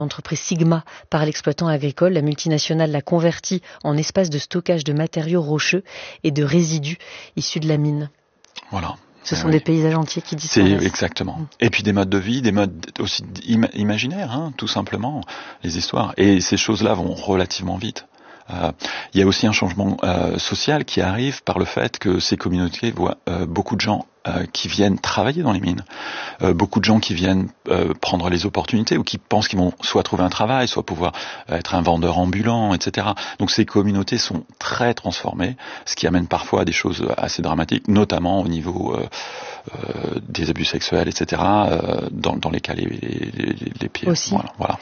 L'entreprise Sigma par l'exploitant agricole, la multinationale l'a converti en espace de stockage de matériaux rocheux et de résidus issus de la mine. Voilà. Ce sont des paysages entiers qui disparaissent. C'est exactement. Et puis des modes de vie, des modes aussi imaginaires, hein, tout simplement, les histoires. Et ces choses-là vont relativement vite. Il y a aussi un changement social qui arrive par le fait que ces communautés voient beaucoup de gens qui viennent travailler dans les mines, beaucoup de gens qui viennent prendre les opportunités ou qui pensent qu'ils vont soit trouver un travail, soit pouvoir être un vendeur ambulant, etc. Donc ces communautés sont très transformées, ce qui amène parfois à des choses assez dramatiques, notamment au niveau des abus sexuels, etc. Dans les cas les pires. Aussi. Voilà.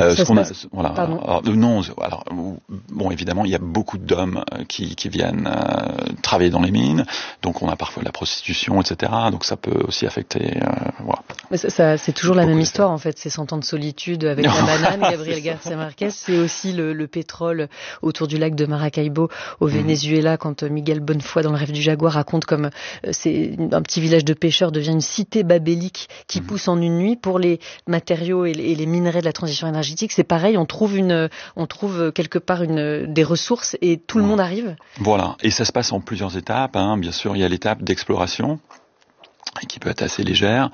Bon, évidemment, il y a beaucoup d'hommes qui viennent travailler dans les mines, donc on a parfois de la prostitution, etc. Donc ça peut aussi affecter. Voilà. Mais c'est toujours la même histoire en fait, ces 100 ans de solitude avec la banane, Gabriel Garcia Marquez, c'est aussi le pétrole autour du lac de Maracaibo au Venezuela, quand Miguel Bonnefoy dans Le Rêve du Jaguar raconte comme c'est un petit village de pêcheurs devient une cité babélique qui pousse en une nuit. Pour les matériaux et les minerais de la transition énergétique, c'est pareil, on trouve quelque part des ressources et tout le monde arrive. Voilà, et ça se passe en plusieurs étapes, hein. Bien sûr, il y a l'étape d'exploration, qui peut être assez légère,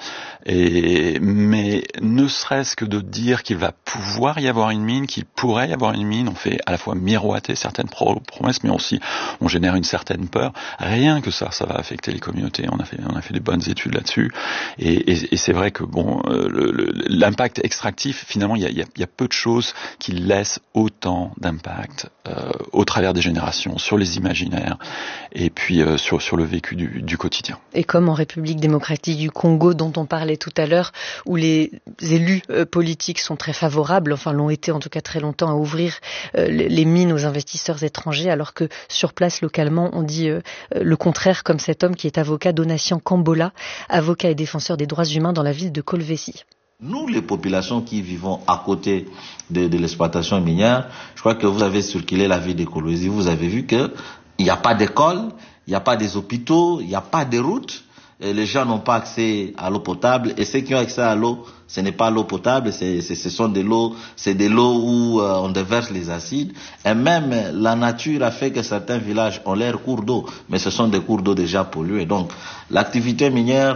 mais ne serait-ce que de dire qu'il va pouvoir y avoir une mine, qu'il pourrait y avoir une mine, on fait à la fois miroiter certaines promesses, mais aussi on génère une certaine peur. Rien que ça va affecter les communautés. On a fait des bonnes études là-dessus, et c'est vrai que l'impact extractif, finalement, il y a peu de choses qui laissent autant d'impact au travers des générations, sur les imaginaires, et puis sur le vécu du quotidien. Et comme en République démocratique du Congo dont on parlait tout à l'heure, où les élus politiques sont très favorables, enfin l'ont été en tout cas très longtemps, à ouvrir les mines aux investisseurs étrangers, alors que sur place localement on dit le contraire, comme cet homme qui est avocat, Donatien Kambola, avocat et défenseur des droits humains dans la ville de Kolwezi. Nous, les populations qui vivons à côté de l'exploitation minière, je crois que vous avez circulé la ville de Kolwezi, vous avez vu qu'il n'y a pas d'école, il n'y a pas des hôpitaux, il n'y a pas de routes. Les gens n'ont pas accès à l'eau potable, et ceux qui ont accès à l'eau, ce n'est pas l'eau potable, c'est de l'eau où on déverse les acides. Et même la nature a fait que certains villages ont leur cours d'eau, mais ce sont des cours d'eau déjà pollués. Donc l'activité minière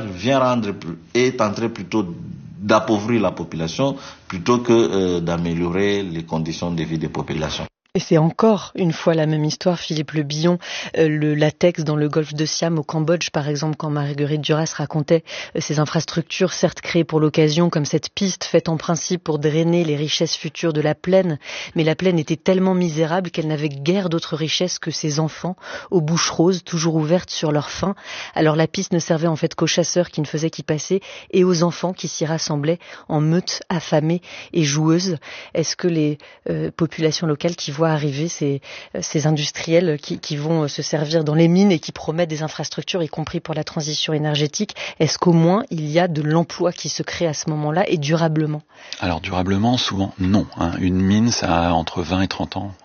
est en train plutôt d'appauvrir la population plutôt que d'améliorer les conditions de vie des populations. Et c'est encore une fois la même histoire, Philippe Le Billon, le latex dans le golfe de Siam au Cambodge, par exemple, quand Marguerite Duras racontait ces infrastructures certes créées pour l'occasion, comme cette piste faite en principe pour drainer les richesses futures de la plaine, mais la plaine était tellement misérable qu'elle n'avait guère d'autres richesses que ses enfants, aux bouches roses, toujours ouvertes sur leur faim. Alors la piste ne servait en fait qu'aux chasseurs qui ne faisaient qu'y passer et aux enfants qui s'y rassemblaient en meutes affamées et joueuses. Est-ce que les populations locales qui voient arriver ces industriels qui vont se servir dans les mines et qui promettent des infrastructures, y compris pour la transition énergétique, est-ce qu'au moins il y a de l'emploi qui se crée à ce moment-là et durablement? Alors durablement, souvent non. Une mine, ça a entre 20 et 30 ans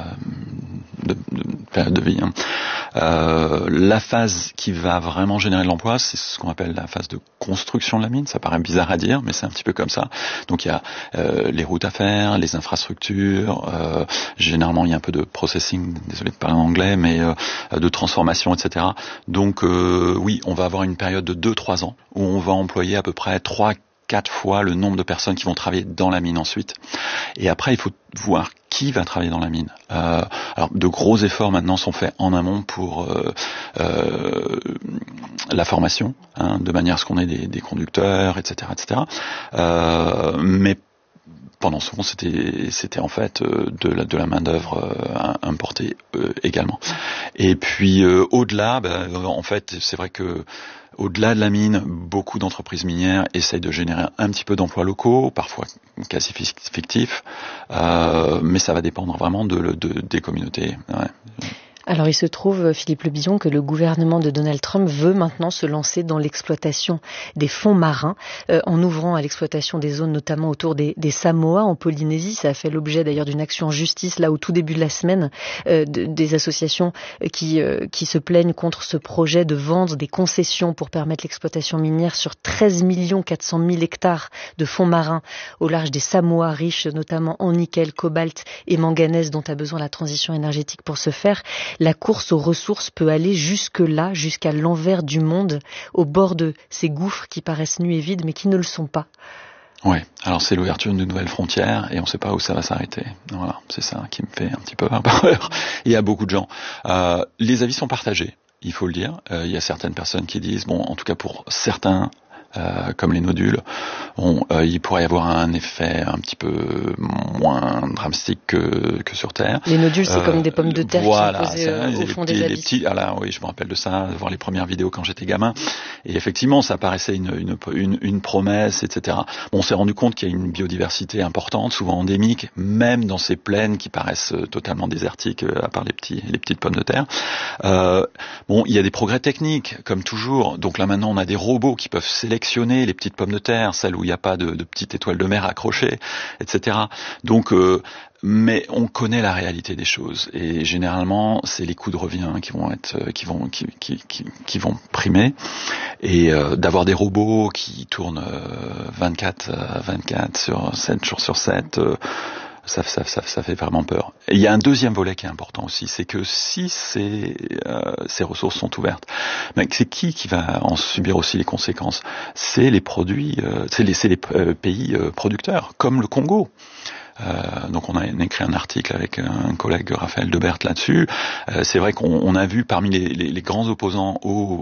de période de vie. La phase qui va vraiment générer de l'emploi, c'est ce qu'on appelle la phase de construction de la mine. Ça paraît bizarre à dire, mais c'est un petit peu comme ça. Donc il y a les routes à faire, les infrastructures, généralement il y a un peu de processing, désolé de parler en anglais, mais de transformation, etc. Donc oui, on va avoir une période de 2-3 ans où on va employer à peu près 3-4 fois le nombre de personnes qui vont travailler dans la mine ensuite. Et après, il faut voir qui va travailler dans la mine. Alors, de gros efforts maintenant sont faits en amont pour la formation, de manière à ce qu'on ait des conducteurs, etc., etc. Mais pendant ce temps, c'était en fait de la main d'œuvre importée également. Et puis au-delà, en fait, c'est vrai que au-delà de la mine, beaucoup d'entreprises minières essayent de générer un petit peu d'emplois locaux, parfois quasi fictifs, mais ça va dépendre vraiment des communautés. Ouais. Alors il se trouve, Philippe Le Billon, que le gouvernement de Donald Trump veut maintenant se lancer dans l'exploitation des fonds marins, en ouvrant à l'exploitation des zones notamment autour des Samoa en Polynésie. Ça a fait l'objet d'ailleurs d'une action en justice là au tout début de la semaine, des associations qui se plaignent contre ce projet de vendre des concessions pour permettre l'exploitation minière sur 13 400 000 hectares de fonds marins au large des Samoa, riches notamment en nickel, cobalt et manganèse dont a besoin la transition énergétique pour se faire. La course aux ressources peut aller jusque-là, jusqu'à l'envers du monde, au bord de ces gouffres qui paraissent nus et vides, mais qui ne le sont pas. Oui, alors c'est l'ouverture d'une nouvelle frontière et on ne sait pas où ça va s'arrêter. Voilà, c'est ça qui me fait un petit peu peur. Il y a beaucoup de gens. Les avis sont partagés, il faut le dire. Il y a certaines personnes qui disent, bon, en tout cas pour certains, comme les nodules, il pourrait y avoir un effet un petit peu moins dramatique que sur Terre. Les nodules, c'est comme des pommes de terre voilà, qui sont posées au fond des abysses. Oui, je me rappelle de ça, de voir les premières vidéos quand j'étais gamin. Et effectivement, ça paraissait une promesse, etc. Bon, on s'est rendu compte qu'il y a une biodiversité importante, souvent endémique, même dans ces plaines qui paraissent totalement désertiques, à part les petites pommes de terre. Bon, il y a des progrès techniques, comme toujours. Donc là, maintenant, on a des robots qui peuvent sélectionner les petites pommes de terre, celles où il n'y a pas de petites étoiles de mer accrochées, etc. Donc, mais on connaît la réalité des choses et généralement c'est les coûts de revient qui vont primer et d'avoir des robots qui tournent 24 sur 7 jours sur 7. Ça fait vraiment peur. Et il y a un deuxième volet qui est important aussi, c'est que si ces ressources sont ouvertes, mais c'est qui va en subir aussi les conséquences? C'est les produits, c'est les pays producteurs, comme le Congo. Donc on a écrit un article avec un collègue Raphaël Debert là-dessus. C'est vrai qu'on a vu parmi les grands opposants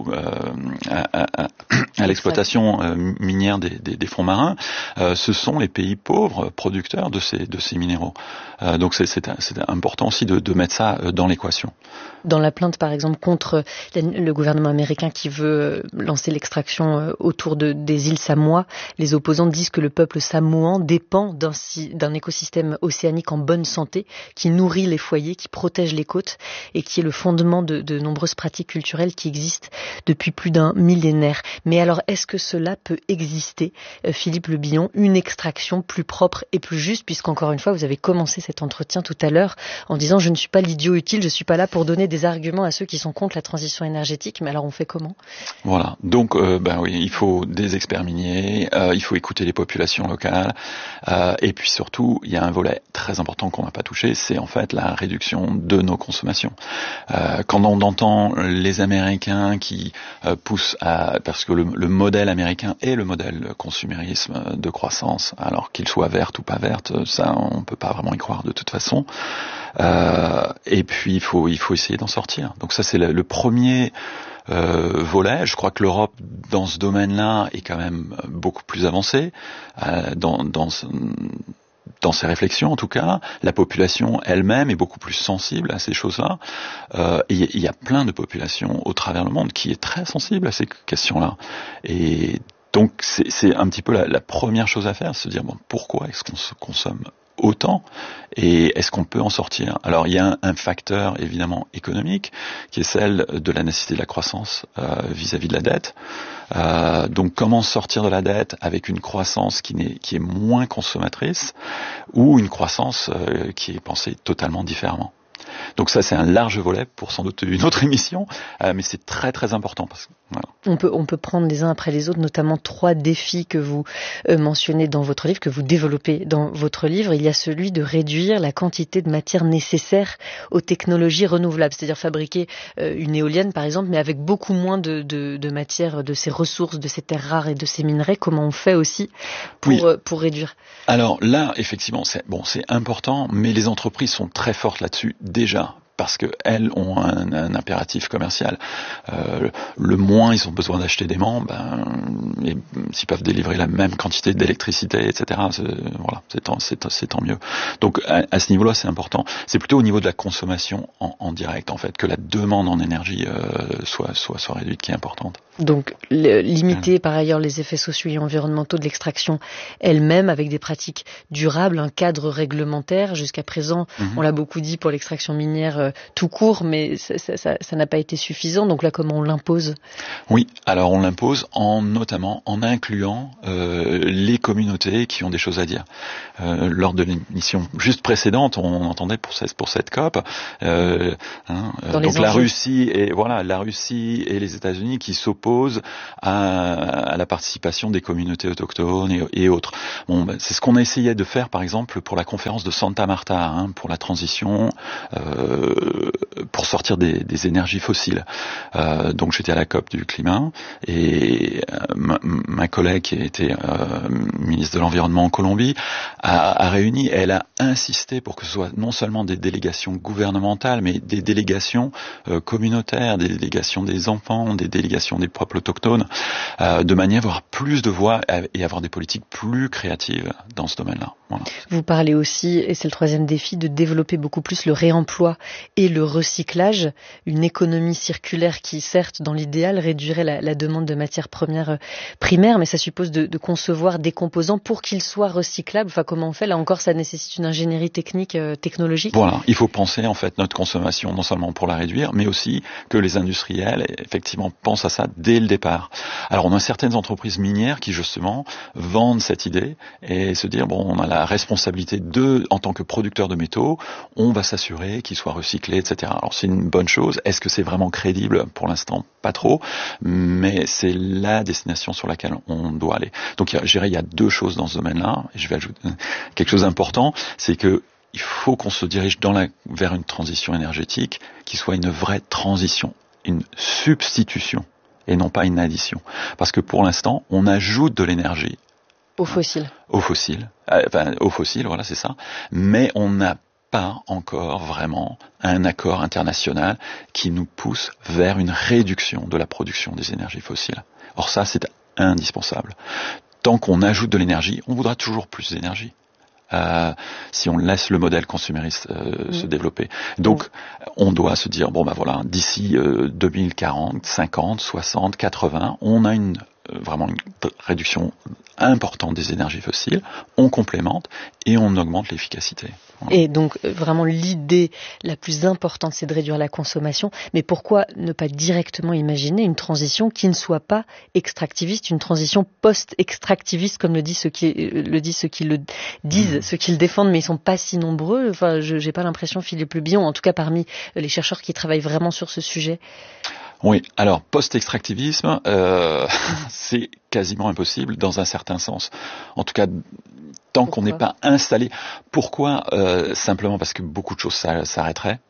à l'exploitation minière des fonds marins, ce sont les pays pauvres producteurs de ces minéraux. Donc c'est important aussi de mettre ça dans l'équation. Dans la plainte, par exemple, contre le gouvernement américain qui veut lancer l'extraction autour des îles Samoa, les opposants disent que le peuple samoan dépend d'un écosystème océanique en bonne santé, qui nourrit les foyers, qui protège les côtes et qui est le fondement de nombreuses pratiques culturelles qui existent depuis plus d'un millénaire. Mais alors, est-ce que cela peut exister, Philippe Le Billon, une extraction plus propre et plus juste, puisqu'encore une fois, vous avez commencé cet entretien tout à l'heure en disant « je ne suis pas l'idiot utile, je ne suis pas là pour donner des arguments à ceux qui sont contre la transition énergétique », mais alors on fait comment? Voilà, donc oui, il faut des experts miniers, il faut écouter les populations locales, et puis surtout, il y a un volet très important qu'on n'a pas touché, c'est en fait la réduction de nos consommations. Quand on entend les Américains qui poussent parce que le modèle américain est le modèle consumérisme de croissance, alors qu'il soit verte ou pas verte, ça on peut pas vraiment y croire de toute façon. Et puis il faut essayer d'en sortir. Donc ça c'est le premier volet. Je crois que l'Europe dans ce domaine-là est quand même beaucoup plus avancée dans ses réflexions en tout cas. La population elle-même est beaucoup plus sensible à ces choses-là. Il y a plein de populations au travers le monde qui est très sensible à ces questions-là. Et donc c'est un petit peu la première chose à faire, se dire bon, pourquoi est-ce qu'on se consomme autant et est-ce qu'on peut en sortir? Alors il y a un facteur évidemment économique qui est celle de la nécessité de la croissance vis-à-vis de la dette. Donc comment sortir de la dette avec une croissance qui est moins consommatrice ou une croissance qui est pensée totalement différemment. Donc ça c'est un large volet pour sans doute une autre émission, mais c'est très très important parce que voilà. On peut prendre les uns après les autres, notamment 3 défis que vous mentionnez dans votre livre, que vous développez dans votre livre. Il y a celui de réduire la quantité de matière nécessaire aux technologies renouvelables, c'est-à-dire fabriquer une éolienne par exemple, mais avec beaucoup moins de matière, de ces ressources, de ces terres rares et de ces minerais. Comment on fait aussi pour réduire? Alors là, effectivement, c'est important, mais les entreprises sont très fortes là-dessus déjà, parce qu'elles ont un impératif commercial. Le moins ils ont besoin d'acheter d'aimants, et s'ils peuvent délivrer la même quantité d'électricité, etc., c'est tant mieux. Donc à ce niveau-là, c'est important. C'est plutôt au niveau de la consommation en direct, en fait, que la demande en énergie soit réduite, qui est importante. Donc limiter par ailleurs les effets sociaux et environnementaux de l'extraction elle-même avec des pratiques durables, un cadre réglementaire. Jusqu'à présent, on l'a beaucoup dit pour l'extraction minière tout court, mais ça n'a pas été suffisant. Donc là, comment on l'impose ? Oui, alors on l'impose notamment en incluant les communautés qui ont des choses à dire. Lors de l'émission juste précédente, on entendait pour cette COP, donc la Russie et les États-Unis qui s'opposent à la participation des communautés autochtones et autres. Bon, c'est ce qu'on a essayé de faire, par exemple, pour la conférence de Santa Marta, pour la transition, pour sortir des énergies fossiles. Donc j'étais à la COP du climat et ma collègue qui était ministre de l'Environnement en Colombie a réuni, elle a insisté pour que ce soit non seulement des délégations gouvernementales, mais des délégations communautaires, des délégations des enfants, des délégations des peuples autochtones, de manière à avoir plus de voix et avoir des politiques plus créatives dans ce domaine-là. Voilà. Vous parlez aussi, et c'est le troisième défi, de développer beaucoup plus le réemploi et le recyclage, une économie circulaire qui, certes, dans l'idéal, réduirait la demande de matières premières primaires, mais ça suppose de concevoir des composants pour qu'ils soient recyclables. Enfin, comment on fait ? Là encore, ça nécessite une ingénierie technique, technologique. Voilà, il faut penser en fait notre consommation non seulement pour la réduire, mais aussi que les industriels effectivement pensent à ça dès le départ. Alors on a certaines entreprises minières qui justement vendent cette idée et se dire bon, on a la responsabilité en tant que producteur de métaux, on va s'assurer qu'ils soient recyclés, etc. Alors c'est une bonne chose. Est-ce que c'est vraiment crédible ? Pour l'instant, pas trop, mais c'est la destination sur laquelle on doit aller. Donc je dirais il y a deux choses dans ce domaine-là. Et je vais ajouter quelque chose d'important, c'est que il faut qu'on se dirige vers une transition énergétique qui soit une vraie transition, une substitution et non pas une addition. Parce que pour l'instant, on ajoute de l'énergie aux fossiles. Aux fossiles, voilà, c'est ça. Mais on n'a pas encore vraiment un accord international qui nous pousse vers une réduction de la production des énergies fossiles. Or ça, c'est indispensable. Tant qu'on ajoute de l'énergie, on voudra toujours plus d'énergie. Si on laisse le modèle consumériste se développer. Donc, on doit se dire, bon ben voilà, d'ici 2040, 50, 60, 80, on a vraiment une réduction importante des énergies fossiles, on complémente et on augmente l'efficacité. Voilà. Et donc, vraiment, l'idée la plus importante, c'est de réduire la consommation. Mais pourquoi ne pas directement imaginer une transition qui ne soit pas extractiviste, une transition post-extractiviste, comme le disent ceux qui le disent, ceux qui le défendent, mais ils sont pas si nombreux. Enfin, j'ai pas l'impression, Philippe Le Billon, en tout cas parmi les chercheurs qui travaillent vraiment sur ce sujet. Oui, alors post-extractivisme, c'est quasiment impossible dans un certain sens. En tout cas, tant qu'on n'est pas installé. Pourquoi ? Simplement parce que beaucoup de choses s'arrêteraient.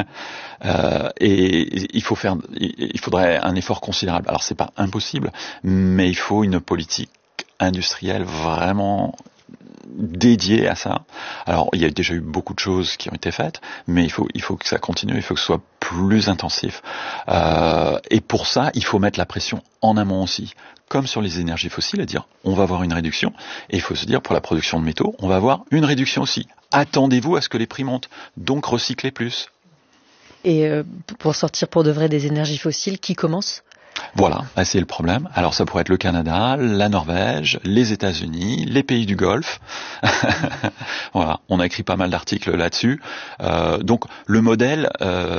Et il faudrait un effort considérable. Alors c'est pas impossible, mais il faut une politique industrielle vraiment dédié à ça. Alors, il y a déjà eu beaucoup de choses qui ont été faites, mais il faut que ça continue, il faut que ce soit plus intensif. Et pour ça, il faut mettre la pression en amont aussi. Comme sur les énergies fossiles, à dire, on va avoir une réduction, et il faut se dire, pour la production de métaux, on va avoir une réduction aussi. Attendez-vous à ce que les prix montent, donc recyclez plus. Et pour sortir pour de vrai des énergies fossiles, qui commence ? Voilà, c'est le problème. Alors ça pourrait être le Canada, la Norvège, les États-Unis, les pays du Golfe. Voilà, on a écrit pas mal d'articles là-dessus. Donc le modèle,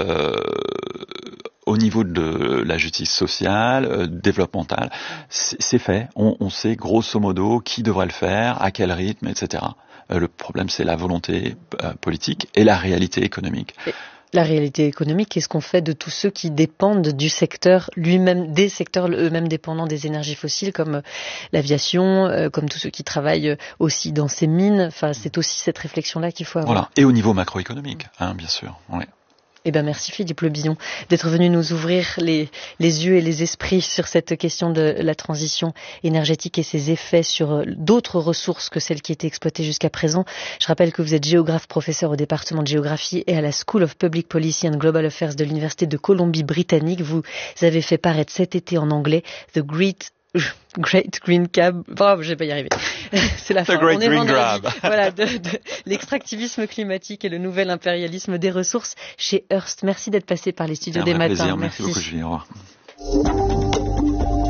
au niveau de la justice sociale, développementale, c'est fait. On sait grosso modo qui devrait le faire, à quel rythme, etc. Le problème, c'est la volonté politique et la réalité économique. La réalité économique, qu'est-ce qu'on fait de tous ceux qui dépendent du secteur lui-même, des secteurs eux-mêmes dépendants des énergies fossiles, comme l'aviation, comme tous ceux qui travaillent aussi dans ces mines. Enfin, c'est aussi cette réflexion-là qu'il faut avoir. Voilà. Et au niveau macroéconomique, bien sûr. Oui. Eh ben merci Philippe Le Billon d'être venu nous ouvrir les yeux et les esprits sur cette question de la transition énergétique et ses effets sur d'autres ressources que celles qui étaient exploitées jusqu'à présent. Je rappelle que vous êtes géographe, professeur au département de géographie et à la School of Public Policy and Global Affairs de l'Université de Colombie-Britannique. Vous avez fait paraître cet été en anglais The Great Green Cab. Bravo, je vais pas y arriver. C'est la fin. The Great Green Grab. Voilà, de l'extractivisme climatique et le nouvel impérialisme des ressources chez Hearst. Merci d'être passé par les studios des matins. Plaisir. Merci beaucoup, Julie. Au revoir.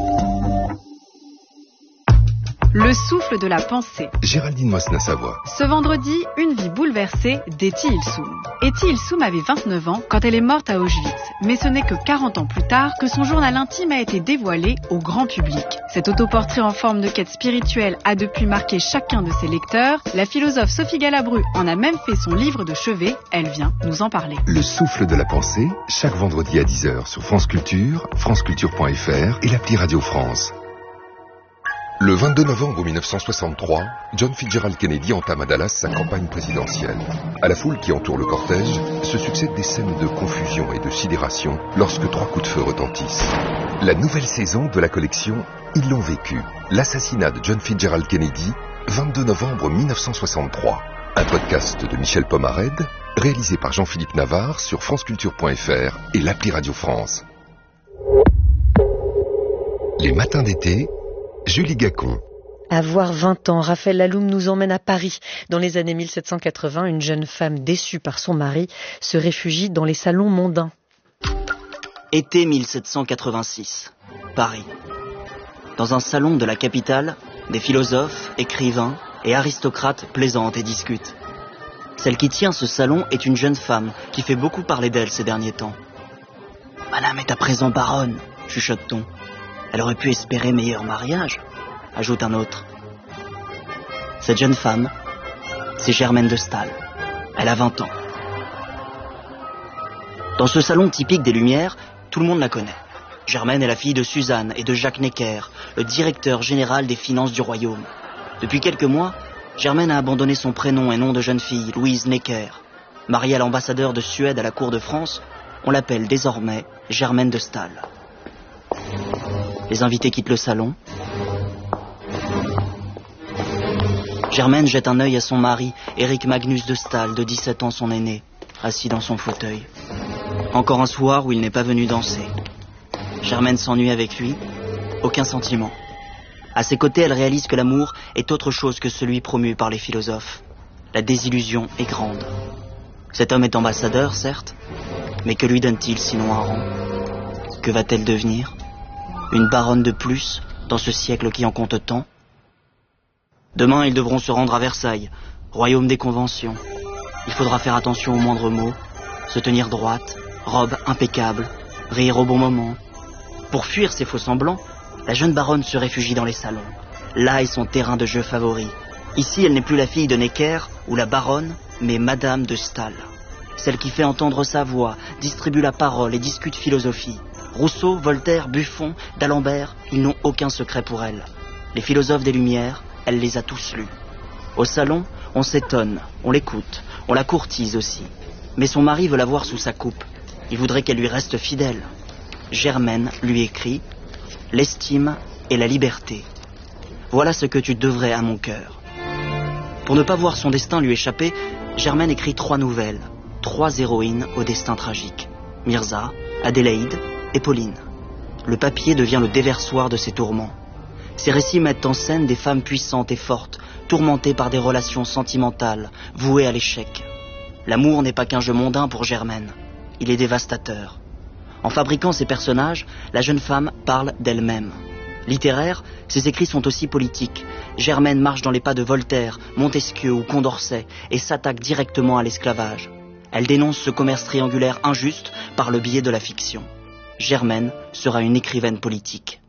Le souffle de la pensée. Géraldine Mosna-Savoie. Ce vendredi, une vie bouleversée d'Etty Ilsoum. Etty Ilsoum avait 29 ans quand elle est morte à Auschwitz. Mais ce n'est que 40 ans plus tard que son journal intime a été dévoilé au grand public. Cet autoportrait en forme de quête spirituelle a depuis marqué chacun de ses lecteurs. La philosophe Sophie Galabru en a même fait son livre de chevet. Elle vient nous en parler. Le souffle de la pensée, chaque vendredi à 10h sur France Culture, franceculture.fr et l'appli Radio France. Le 22 novembre 1963, John Fitzgerald Kennedy entame à Dallas sa campagne présidentielle. À la foule qui entoure le cortège, se succèdent des scènes de confusion et de sidération lorsque 3 coups de feu retentissent. La nouvelle saison de la collection « Ils l'ont vécu », l'assassinat de John Fitzgerald Kennedy, 22 novembre 1963. Un podcast de Michel Pomarède, réalisé par Jean-Philippe Navarre sur franceculture.fr et l'appli Radio France. Les matins d'été, Julie Gacon. Avoir 20 ans, Raphaël Laloum nous emmène à Paris. Dans les années 1780, une jeune femme déçue par son mari se réfugie dans les salons mondains. Été 1786, Paris. Dans un salon de la capitale, des philosophes, écrivains et aristocrates plaisantent et discutent. Celle qui tient ce salon est une jeune femme qui fait beaucoup parler d'elle ces derniers temps. « Madame est à présent baronne », chuchote-t-on. « Elle aurait pu espérer meilleur mariage », ajoute un autre. Cette jeune femme, c'est Germaine de Staël. Elle a 20 ans. Dans ce salon typique des Lumières, tout le monde la connaît. Germaine est la fille de Suzanne et de Jacques Necker, le directeur général des finances du royaume. Depuis quelques mois, Germaine a abandonné son prénom et nom de jeune fille, Louise Necker. Mariée à l'ambassadeur de Suède à la cour de France, on l'appelle désormais Germaine de Staël. Les invités quittent le salon. Germaine jette un œil à son mari, Éric Magnus de Staël, de 17 ans son aîné, assis dans son fauteuil. Encore un soir où il n'est pas venu danser. Germaine s'ennuie avec lui, aucun sentiment. À ses côtés, elle réalise que l'amour est autre chose que celui promu par les philosophes. La désillusion est grande. Cet homme est ambassadeur, certes, mais que lui donne-t-il sinon un rang? Que va-t-elle devenir? Une baronne de plus dans ce siècle qui en compte tant? Demain, ils devront se rendre à Versailles, royaume des conventions. Il faudra faire attention aux moindres mots, se tenir droite, robe impeccable, rire au bon moment. Pour fuir ces faux-semblants, la jeune baronne se réfugie dans les salons. Là est son terrain de jeu favori. Ici, elle n'est plus la fille de Necker ou la baronne, mais Madame de Staël. Celle qui fait entendre sa voix, distribue la parole et discute philosophie. Rousseau, Voltaire, Buffon, d'Alembert, ils n'ont aucun secret pour elle. Les philosophes des Lumières, elle les a tous lus. Au salon, on s'étonne, on l'écoute, on la courtise aussi. Mais son mari veut la voir sous sa coupe. Il voudrait qu'elle lui reste fidèle. Germaine lui écrit « L'estime et la liberté. Voilà ce que tu devrais à mon cœur. » Pour ne pas voir son destin lui échapper, Germaine écrit 3 nouvelles, 3 héroïnes au destin tragique. Mirza, Adélaïde et Pauline. Le papier devient le déversoir de ses tourments. Ces récits mettent en scène des femmes puissantes et fortes, tourmentées par des relations sentimentales, vouées à l'échec. L'amour n'est pas qu'un jeu mondain pour Germaine. Il est dévastateur. En fabriquant ses personnages, la jeune femme parle d'elle-même. Littéraire, ses écrits sont aussi politiques. Germaine marche dans les pas de Voltaire, Montesquieu ou Condorcet et s'attaque directement à l'esclavage. Elle dénonce ce commerce triangulaire injuste par le biais de la fiction. Germaine sera une écrivaine politique.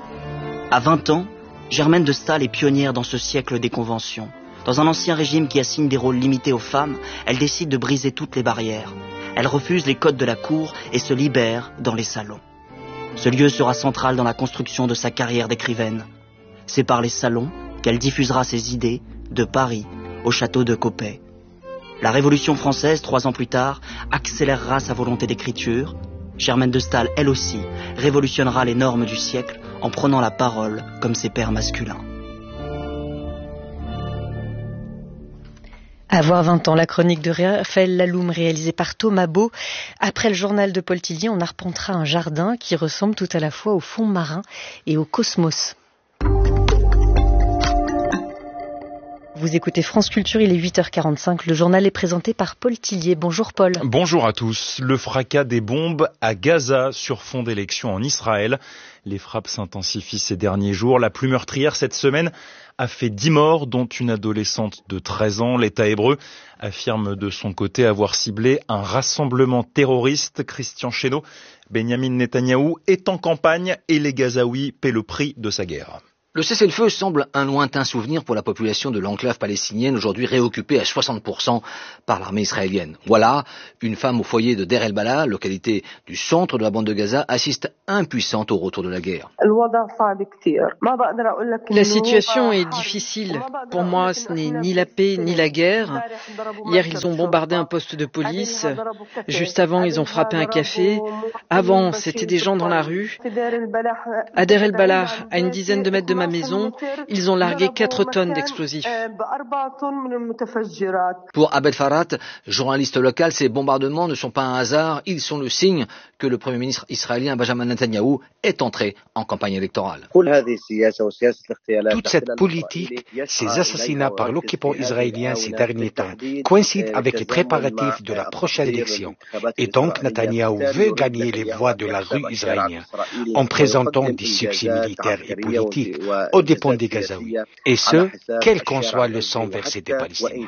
À 20 ans, Germaine de Staël est pionnière dans ce siècle des conventions. Dans un ancien régime qui assigne des rôles limités aux femmes, elle décide de briser toutes les barrières. Elle refuse les codes de la cour et se libère dans les salons. Ce lieu sera central dans la construction de sa carrière d'écrivaine. C'est par les salons qu'elle diffusera ses idées de Paris au château de Coppet. La Révolution française, 3 ans plus tard, accélérera sa volonté d'écriture. Germaine de Staël, elle aussi, révolutionnera les normes du siècle en prenant la parole comme ses pairs masculins. Avoir 20 ans, la chronique de Raphaël Laloum réalisée par Thomas Beau. Après le journal de Paul Tillier, on arpentera un jardin qui ressemble tout à la fois au fond marin et au cosmos. Vous écoutez France Culture, il est 8h45. Le journal est présenté par Paul Tillier. Bonjour Paul. Bonjour à tous. Le fracas des bombes à Gaza sur fond d'élections en Israël. Les frappes s'intensifient ces derniers jours. La plus meurtrière cette semaine a fait 10 morts, dont une adolescente de 13 ans. L'État hébreu affirme de son côté avoir ciblé un rassemblement terroriste. Christian Chesneau, Benyamin Netanyahou est en campagne et les Gazaouis paient le prix de sa guerre. Le cessez-le-feu semble un lointain souvenir pour la population de l'enclave palestinienne, aujourd'hui réoccupée à 60% par l'armée israélienne. Voilà, une femme au foyer de Deir el-Balah, localité du centre de la bande de Gaza, assiste impuissante au retour de la guerre. La situation est difficile. Pour moi, ce n'est ni la paix ni la guerre. Hier, ils ont bombardé un poste de police. Juste avant, ils ont frappé un café. Avant, c'était des gens dans la rue. À Deir el-Balah, à une dizaine de mètres de ma maison, ils ont largué 4 tonnes d'explosifs. Pour Abed Farat, journaliste local, ces bombardements ne sont pas un hasard, ils sont le signe que le Premier ministre israélien Benjamin Netanyahou est entré en campagne électorale. Toute cette politique, ces assassinats par l'occupant israélien ces derniers temps, coïncident avec les préparatifs de la prochaine élection. Et donc Netanyahou veut gagner les voix de la rue israélienne en présentant des succès militaires et politiques aux dépens des Gazaouis, et ce, quel qu'en soit le sang versé des Palestiniens.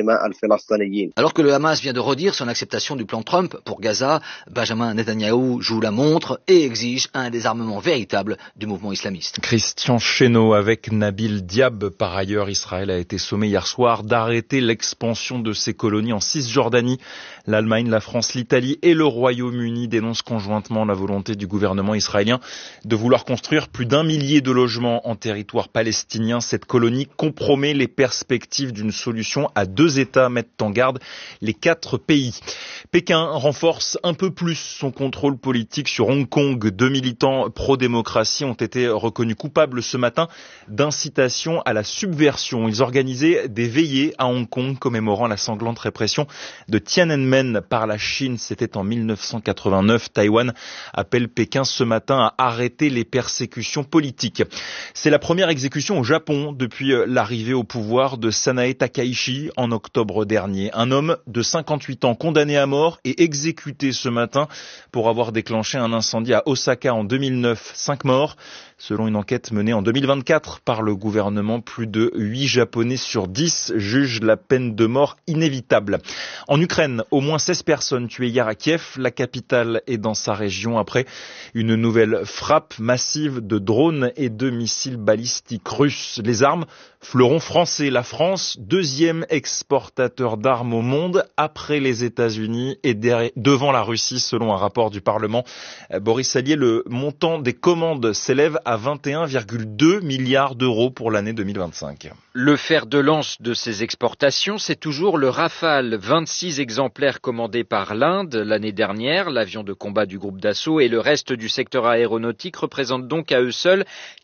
Alors que le Hamas vient de redire son acceptation du plan Trump pour Gaza, Benjamin Netanyahou joue la montre et exige un désarmement véritable du mouvement islamiste. Christian Chesneau avec Nabil Diab. Par ailleurs, Israël a été sommé hier soir d'arrêter l'expansion de ses colonies en Cisjordanie. L'Allemagne, la France, l'Italie et le Royaume-Uni dénoncent conjointement la volonté du gouvernement israélien de vouloir construire plus d'1 millier de logements en territoire palestinien. Cette colonie compromet les perspectives d'une solution à 2 États, mettent en garde les 4 pays. Pékin renforce un peu plus son contrôle politique sur Hong Kong. 2 militants pro-démocratie ont été reconnus coupables ce matin d'incitation à la subversion. Ils organisaient des veillées à Hong Kong commémorant la sanglante répression de Tiananmen par la Chine. C'était en 1989. Taïwan appelle Pékin ce matin à arrêter les persécutions politiques. C'est la première exécution au Japon depuis l'arrivée au pouvoir de Sanae Takaichi en octobre dernier. Un homme de 58 ans condamné à mort et exécuté ce matin pour avoir déclenché un incendie à Osaka en 2009. 5 morts. Selon une enquête menée en 2024 par le gouvernement, plus de 8 Japonais sur 10 jugent la peine de mort inévitable. En Ukraine, au moins 16 personnes tuées hier à Kiev, la capitale et dans sa région, après une nouvelle frappe massive de drones et de missiles balistiques russes. Les armes, fleuron français. La France, 2e exportateur d'armes au monde, après les États-Unis et devant la Russie, selon un rapport du Parlement. Boris Sallier, le montant des commandes s'élève à 21,2 milliards d'euros pour l'année 2025. Le fer de lance de ces exportations, c'est toujours le Rafale. 26 exemplaires commandés par l'Inde l'année dernière, l'avion de combat du groupe d'assaut, et le reste du secteur aéronautique représentent donc à eux seuls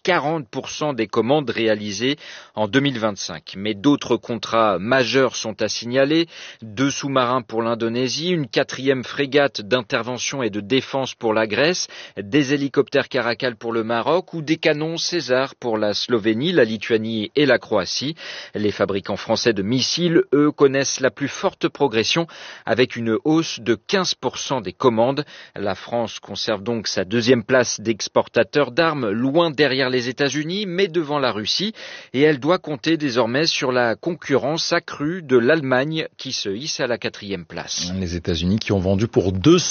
40% des commandes réalisées en 2025. Mais d'autres contrats majeurs sont à signaler. 2 sous-marins pour l'Indonésie, une 4e frégate d'intervention et de défense pour la Grèce, des hélicoptères Caracal pour le Maroc ou des canons César pour la Slovénie, la Lituanie et la Croatie. Les fabricants français de missiles, eux, connaissent la plus forte progression avec une hausse de 15% des commandes. La France conserve donc sa 2e place d'exportateur d'armes, loin derrière les États-Unis, mais devant la Russie. Et elle doit compter désormais sur la concurrence accrue de l'Allemagne qui se hisse à la 4e place. Les États-Unis qui ont vendu pour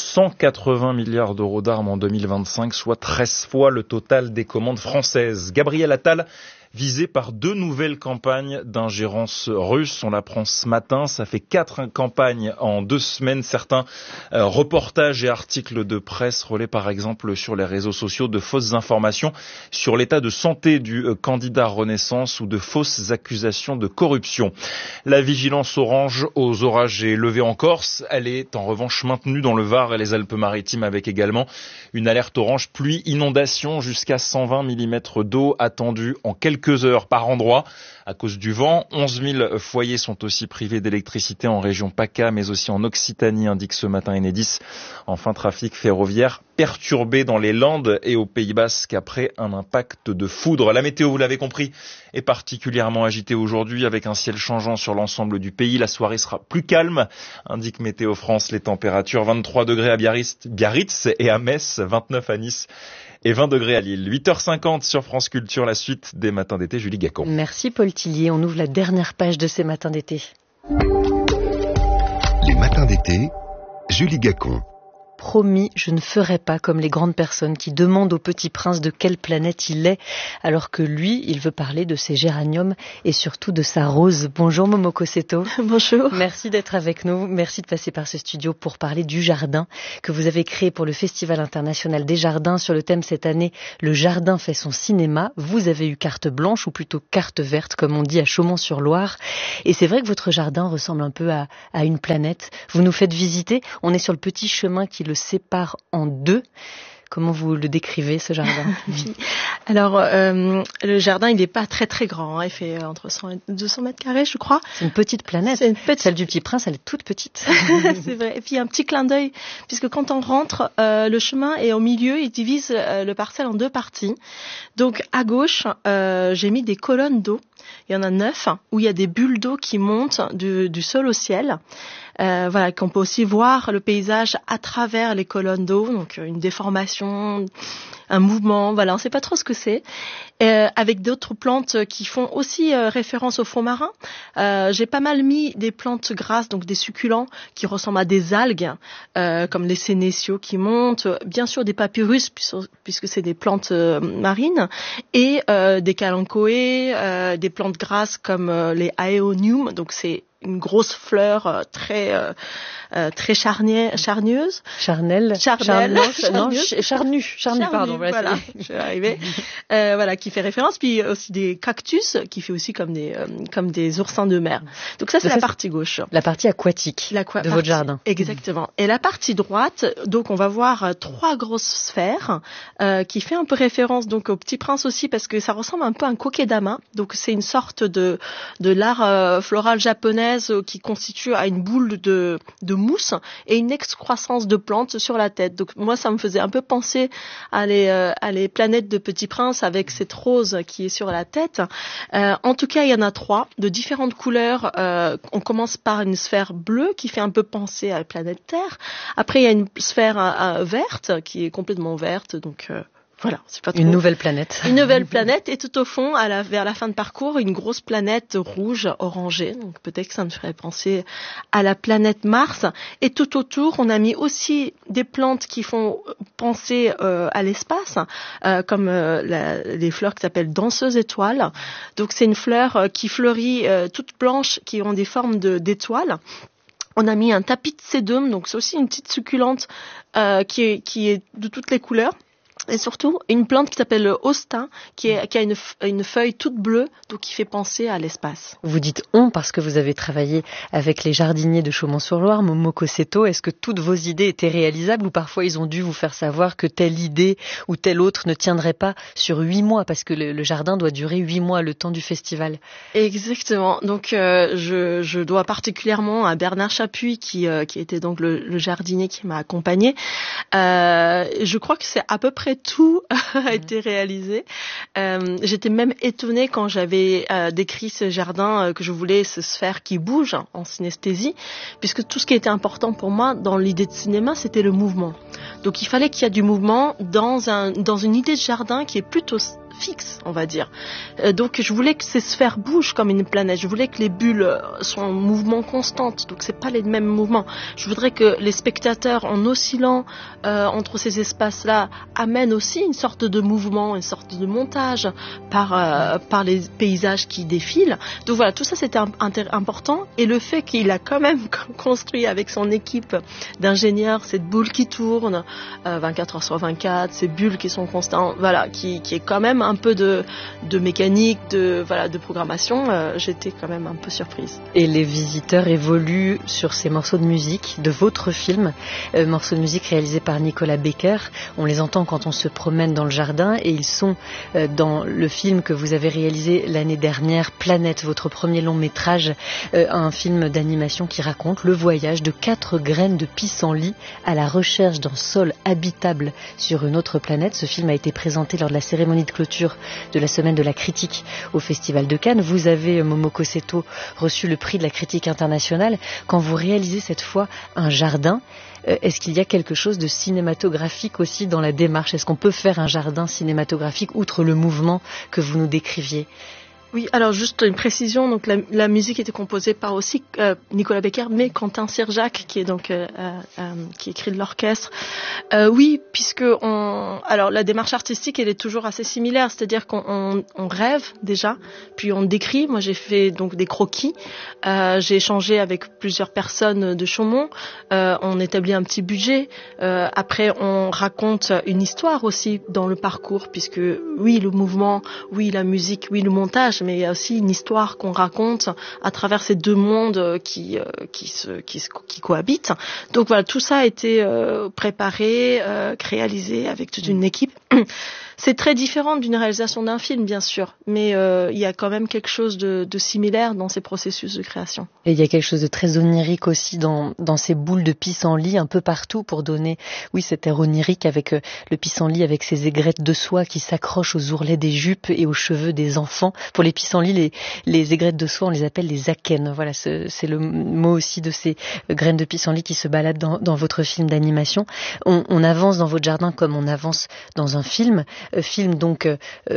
280 milliards d'euros d'armes en 2025, soit 13 fois le total des commandes françaises. Gabriel Attal, visé par 2 nouvelles campagnes d'ingérence russe. On l'apprend ce matin, ça fait 4 campagnes en 2 semaines. Certains reportages et articles de presse relaient par exemple sur les réseaux sociaux de fausses informations sur l'état de santé du candidat Renaissance ou de fausses accusations de corruption. La vigilance orange aux orages est levée en Corse. Elle est en revanche maintenue dans le Var et les Alpes-Maritimes avec également une alerte orange pluie inondation jusqu'à 120 mm d'eau attendue en quelques heures par endroit à cause du vent. 11 000 foyers sont aussi privés d'électricité en région PACA, mais aussi en Occitanie, indique ce matin Enedis. Enfin, trafic ferroviaire perturbé dans les Landes et au Pays Basque après un impact de foudre. La météo, vous l'avez compris, est particulièrement agitée aujourd'hui avec un ciel changeant sur l'ensemble du pays. La soirée sera plus calme, indique Météo France. Les températures 23 degrés à Biarritz et à Metz, 29 à Nice et 20 degrés à Lille. 8h50 sur France Culture, la suite des matins d'été, Julie Gacon. Merci Paul Tillier, on ouvre la dernière page de ces matins d'été. Les matins d'été, Julie Gacon. Promis, je ne ferai pas comme les grandes personnes qui demandent au petit prince de quelle planète il est, alors que lui, il veut parler de ses géraniums et surtout de sa rose. Bonjour Momoko Seto. Bonjour. Merci d'être avec nous. Merci de passer par ce studio pour parler du jardin que vous avez créé pour le Festival international des jardins sur le thème cette année, le jardin fait son cinéma. Vous avez eu carte blanche ou plutôt carte verte, comme on dit à Chaumont-sur-Loire. Et c'est vrai que votre jardin ressemble un peu à une planète. Vous nous faites visiter. On est sur le petit chemin qui le sépare en deux. Comment vous le décrivez, ce jardin? Alors, le jardin, il n'est pas très très grand. Il fait entre 100 et 200 mètres carrés, je crois. C'est une petite planète. Celle du Petit Prince, elle est toute petite. C'est vrai. Et puis, un petit clin d'œil, puisque quand on rentre, le chemin est au milieu. Il divise le parcelle en deux parties. Donc, à gauche, j'ai mis des colonnes d'eau. Il y en a 9, où il y a des bulles d'eau qui montent du sol au ciel. Voilà, qu'on peut aussi voir le paysage à travers les colonnes d'eau, donc une déformation, un mouvement, voilà, on ne sait pas trop ce que c'est. Avec d'autres plantes qui font aussi référence au fond marin. J'ai pas mal mis des plantes grasses, donc des succulents qui ressemblent à des algues, comme les sénéciaux qui montent, bien sûr des papyrus puisque c'est des plantes marines, et des kalanchoé, des plantes grasses comme les aeonium, donc c'est une grosse fleur très charnieuse. Charnue, pardon. Voilà, je vais arriver. Voilà, qui fait référence. Puis aussi des cactus, qui fait aussi comme des oursins de mer. Donc ça, c'est la partie gauche. La partie aquatique de votre jardin. Exactement. Et la partie droite, donc on va voir 3 grosses sphères, qui fait un peu référence donc au Petit Prince aussi, parce que ça ressemble un peu à un kokedama. Donc c'est une sorte de l'art floral japonais qui constitue à une boule de mousse et une excroissance de plantes sur la tête. Donc moi, ça me faisait un peu penser à les planètes de Petit Prince avec cette rose qui est sur la tête. En tout cas, il y en a 3 de différentes couleurs. On commence par une sphère bleue qui fait un peu penser à la planète Terre. Après, il y a une sphère verte qui est complètement verte, donc voilà, c'est pas trop. Une nouvelle planète. Une nouvelle planète, et tout au fond, vers la fin de parcours, une grosse planète rouge, orangée. Donc peut-être que ça me ferait penser à la planète Mars. Et tout autour, on a mis aussi des plantes qui font penser à l'espace, comme les fleurs qui s'appellent danseuses étoiles. Donc c'est une fleur qui fleurit toute blanche, qui ont des formes d'étoiles. On a mis un tapis de sédum, donc c'est aussi une petite succulente qui est de toutes les couleurs. Et surtout, une plante qui s'appelle le hosta, qui a une feuille toute bleue, donc qui fait penser à l'espace. Vous dites on parce que vous avez travaillé avec les jardiniers de Chaumont-sur-Loire, Momoko Seto. Est-ce que toutes vos idées étaient réalisables ou parfois ils ont dû vous faire savoir que telle idée ou telle autre ne tiendrait pas sur 8 mois parce que le jardin doit durer 8 mois, le temps du festival? Exactement. Donc je dois particulièrement à Bernard Chapuis qui était donc le jardinier qui m'a accompagné. Je crois que c'est à peu près tout a été réalisé. J'étais même étonnée quand j'avais décrit ce jardin que je voulais ce sphère qui bouge en synesthésie, puisque tout ce qui était important pour moi dans l'idée de cinéma, c'était le mouvement. Donc il fallait qu'il y ait du mouvement dans une idée de jardin qui est plutôt fixe, on va dire. Donc je voulais que ces sphères bougent comme une planète. Je voulais que les bulles soient en mouvement constant. Donc c'est pas les mêmes mouvements. Je voudrais que les spectateurs, en oscillant entre ces espaces-là, amènent aussi une sorte de mouvement, une sorte de montage par les paysages qui défilent. Donc voilà, tout ça c'était important. Et le fait qu'il a quand même construit avec son équipe d'ingénieurs cette boule qui tourne 24 heures sur 24, ces bulles qui sont constantes, voilà, qui est quand même un peu de mécanique, de programmation, j'étais quand même un peu surprise. Et les visiteurs évoluent sur ces morceaux de musique de votre film, morceaux de musique réalisés par Nicolas Becker. On les entend quand on se promène dans le jardin et ils sont dans le film que vous avez réalisé l'année dernière, Planète, votre premier long métrage, un film d'animation qui raconte le voyage de 4 graines de pissenlit à la recherche d'un sol habitable sur une autre planète. Ce film a été présenté lors de la cérémonie de clôture d'ouverture de la semaine de la critique au Festival de Cannes. Vous avez, Momoko Seto, reçu le prix de la critique internationale. Quand vous réalisez cette fois un jardin, est-ce qu'il y a quelque chose de cinématographique aussi dans la démarche? Est-ce qu'on peut faire un jardin cinématographique outre le mouvement que vous nous décriviez? Oui, alors juste une précision, donc la musique était composée par aussi Nicolas Becker, mais Quentin Sirjac, qui est donc qui écrit de l'orchestre. Oui, puisque alors la démarche artistique, elle est toujours assez similaire, c'est-à-dire qu'on rêve déjà, puis on décrit. Moi, j'ai fait donc des croquis, j'ai échangé avec plusieurs personnes de Chaumont, on établit un petit budget. Après, on raconte une histoire aussi dans le parcours, puisque oui, le mouvement, oui, la musique, oui, le montage, mais il y a aussi une histoire qu'on raconte à travers ces deux mondes qui cohabitent. Donc voilà, tout ça a été préparé, réalisé avec toute une équipe. C'est très différent d'une réalisation d'un film, bien sûr, mais il y a quand même quelque chose de similaire dans ces processus de création. Et il y a quelque chose de très onirique aussi dans ces boules de pissenlit un peu partout pour donner, oui, cet air onirique avec le pissenlit avec ses aigrettes de soie qui s'accrochent aux ourlets des jupes et aux cheveux des enfants. Pour les pissenlits, les aigrettes de soie, on les appelle les akènes. Voilà, c'est le mot aussi de ces graines de pissenlit qui se baladent dans votre film d'animation. On avance dans votre jardin comme on avance dans un film. Donc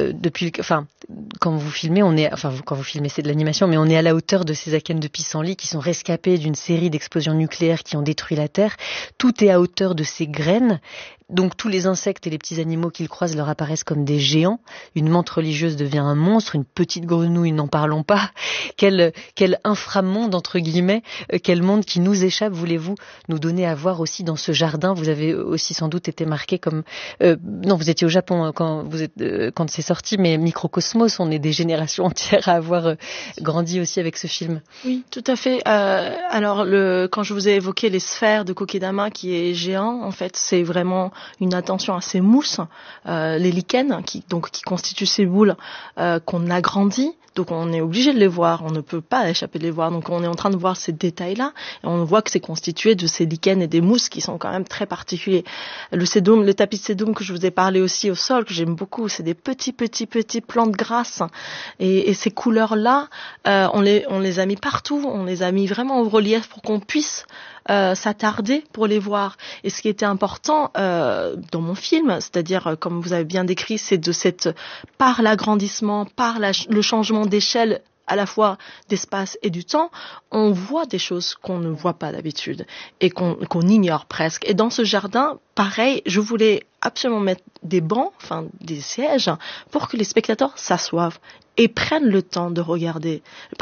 quand vous filmez, quand vous filmez, c'est de l'animation, mais on est à la hauteur de ces akènes de pissenlit qui sont rescapés d'une série d'explosions nucléaires qui ont détruit la Terre. Tout est à hauteur de ces graines. Donc tous les insectes et les petits animaux qu'ils croisent leur apparaissent comme des géants. Une menthe religieuse devient un monstre, une petite grenouille, n'en parlons pas. Quel inframonde, entre guillemets, quel monde qui nous échappe, voulez-vous nous donner à voir aussi dans ce jardin? Vous avez aussi sans doute été marqué comme... non, vous étiez au Japon quand c'est sorti, mais Microcosmos, on est des générations entières à avoir grandi aussi avec ce film. Oui, tout à fait. Alors, quand je vous ai évoqué les sphères de Kokedama qui est géant, en fait, c'est vraiment une attention à ces mousses, les lichens qui constituent ces boules qu'on agrandit. Donc on est obligé de les voir, on ne peut pas échapper de les voir. Donc on est en train de voir ces détails-là et on voit que c'est constitué de ces lichens et des mousses qui sont quand même très particuliers. Le tapis de sédum que je vous ai parlé aussi au sol, que j'aime beaucoup, c'est des petits plantes grasses et ces couleurs-là, on les a mis partout, on les a mis vraiment au relief pour qu'on puisse s'attarder pour les voir. Et ce qui était important dans mon film, c'est-à-dire comme vous avez bien décrit, c'est par l'agrandissement, par le changement d'échelle à la fois d'espace et du temps, on voit des choses qu'on ne voit pas d'habitude et qu'on ignore presque. Et dans ce jardin, pareil, je voulais absolument mettre des bancs, des sièges, pour que les spectateurs s'assoivent et prennent le temps de regarder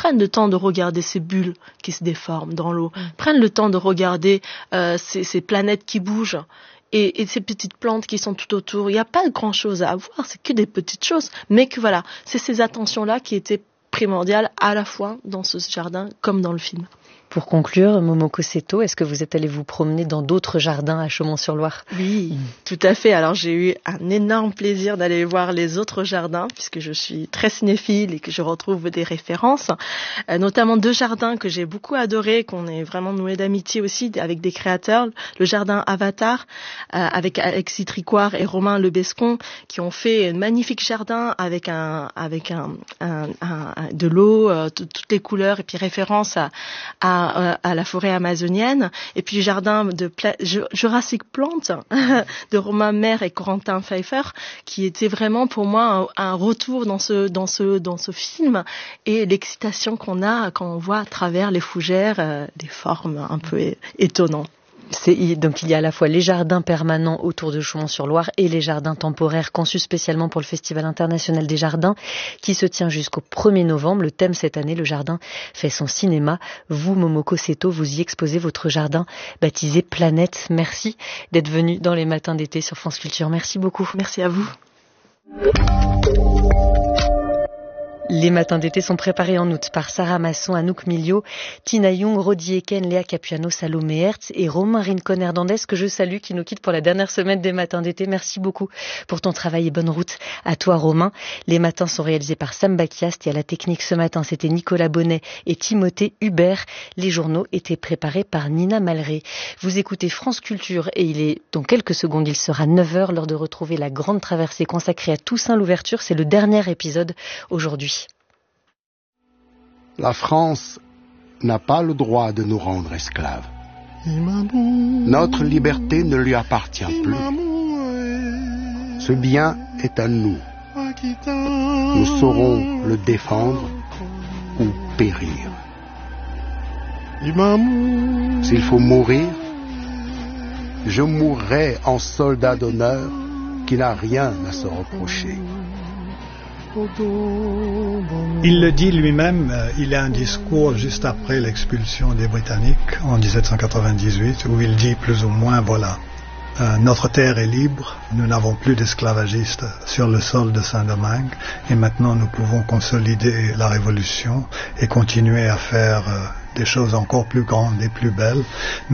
ces bulles qui se déforment dans l'eau, prennent le temps de regarder ces planètes qui bougent. Et ces petites plantes qui sont tout autour, il n'y a pas grand chose à voir, c'est que des petites choses, mais que voilà, c'est ces attentions-là qui étaient primordiales à la fois dans ce jardin comme dans le film. Pour conclure, Momoko Seto, est-ce que vous êtes allé vous promener dans d'autres jardins à Chaumont-sur-Loire? Oui, tout à fait. Alors j'ai eu un énorme plaisir d'aller voir les autres jardins, puisque je suis très cinéphile et que je retrouve des références, notamment 2 jardins que j'ai beaucoup adorés, qu'on est vraiment noué d'amitié aussi avec des créateurs. Le jardin Avatar, avec Alexis Tricoire et Romain Lebescon, qui ont fait un magnifique jardin avec de l'eau, toutes les couleurs et puis référence à la forêt amazonienne, et puis le jardin de Jurassic Plant de Romain Maire et Corentin Pfeiffer, qui était vraiment pour moi un retour dans ce film, et l'excitation qu'on a quand on voit à travers les fougères des formes un peu étonnantes. Donc il y a à la fois les jardins permanents autour de Chaumont-sur-Loire et les jardins temporaires conçus spécialement pour le Festival international des jardins qui se tient jusqu'au 1er novembre. Le thème cette année, le jardin fait son cinéma. Vous, Momoko Seto, vous y exposez votre jardin baptisé Planète. Merci d'être venu dans les matins d'été sur France Culture. Merci beaucoup. Merci à vous. Les matins d'été sont préparés en août par Sarah Masson, Anouk Milio, Tina Young, Rodi Eken, Léa Capuano, Salomé Hertz et Romain Rincon-Hernandez que je salue, qui nous quitte pour la dernière semaine des matins d'été. Merci beaucoup pour ton travail et bonne route à toi, Romain. Les matins sont réalisés par Sam Bakiast et à la technique ce matin, c'était Nicolas Bonnet et Timothée Hubert. Les journaux étaient préparés par Nina Malré. Vous écoutez France Culture et il est dans quelques secondes, il sera 9h, l'heure de retrouver la grande traversée consacrée à Toussaint Louverture. C'est le dernier épisode aujourd'hui. La France n'a pas le droit de nous rendre esclaves. Notre liberté ne lui appartient plus. Ce bien est à nous. Nous saurons le défendre ou périr. S'il faut mourir, je mourrai en soldat d'honneur qui n'a rien à se reprocher. Il le dit lui-même, il a un discours juste après l'expulsion des Britanniques en 1798 où il dit plus ou moins, voilà, notre terre est libre, nous n'avons plus d'esclavagistes sur le sol de Saint-Domingue et maintenant nous pouvons consolider la révolution et continuer à faire des choses encore plus grandes et plus belles.